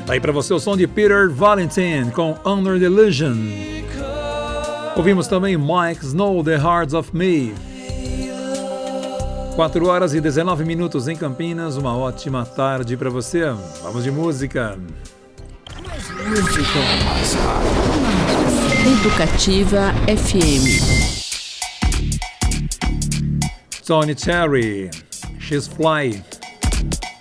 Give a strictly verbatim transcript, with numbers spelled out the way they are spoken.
Aí para você o som de Peter Valentine com Under the Illusion. Ouvimos também Mike Snow, The Hearts of Me. quatro horas e dezenove minutos em Campinas. Uma ótima tarde para você. Vamos de música. Mais música. Educativa F M. Tony Terry, She's Fly.